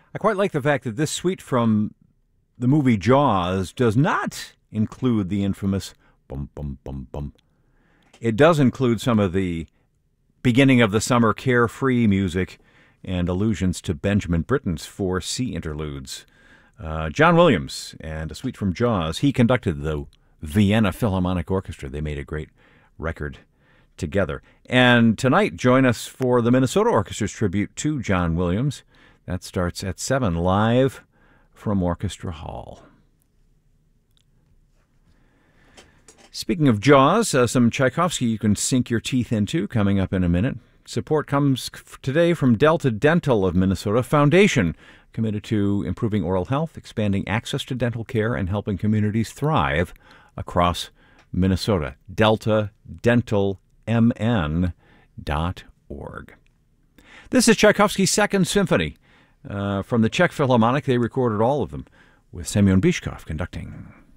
I quite like the fact that this suite from the movie Jaws does not include the infamous bum bum bum bum. It does include some of the beginning of the summer carefree music and allusions to Benjamin Britten's four sea interludes. John Williams and a suite from Jaws. He conducted the Vienna Philharmonic Orchestra. They made a great record together. And tonight, join us for the Minnesota Orchestra's tribute to John Williams. That starts at 7, live from Orchestra Hall. Speaking of Jaws, some Tchaikovsky you can sink your teeth into coming up in a minute. Support comes today from Delta Dental of Minnesota Foundation, committed to improving oral health, expanding access to dental care, and helping communities thrive across Minnesota. DeltaDentalMN.org. This is Tchaikovsky's Second Symphony. From the Czech Philharmonic, they recorded all of them, with Semyon Bychkov conducting.